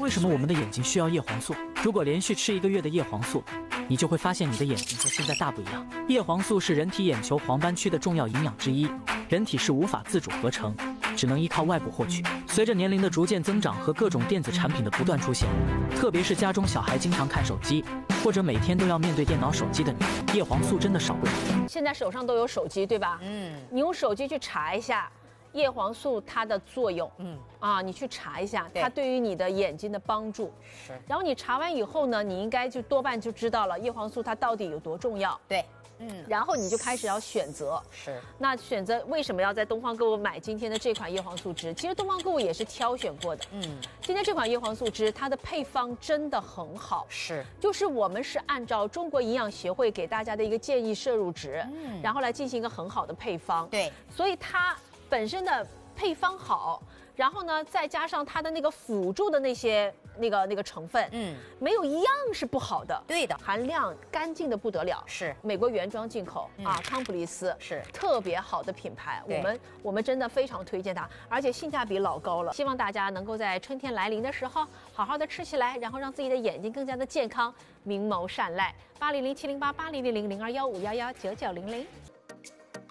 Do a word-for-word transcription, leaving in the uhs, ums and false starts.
为什么我们的眼睛需要叶黄素？如果连续吃一个月的叶黄素，你就会发现你的眼睛和现在大不一样。叶黄素是人体眼球黄斑区的重要营养之一，人体是无法自主合成，只能依靠外部获取。随着年龄的逐渐增长和各种电子产品的不断出现，特别是家中小孩经常看手机，或者每天都要面对电脑、手机的你，叶黄素真的少不了。 现在手上都有手机，对吧？嗯，你用手机去查一下叶黄素它的作用，嗯啊，你去查一下它对于你的眼睛的帮助。是，然后你查完以后呢，你应该就多半就知道了叶黄素它到底有多重要。对。嗯，然后你就开始要选择，是那选择为什么要在东方购物买今天的这款叶黄素汁？其实东方购物也是挑选过的。嗯，今天这款叶黄素汁它的配方真的很好，是就是我们是按照中国营养协会给大家的一个建议摄入值，嗯，然后来进行一个很好的配方。对，所以它本身的配方好，然后呢再加上它的那个辅助的那些那个那个成分，嗯，没有一样是不好的。对的，含量干净的不得了，是美国原装进口、嗯、啊，康普利斯是特别好的品牌，我们我们真的非常推荐它，而且性价比老高了。希望大家能够在春天来临的时候好好的吃起来，然后让自己的眼睛更加的健康，明眸善睐。八零零七零八八零零零零二幺五幺幺九九零零。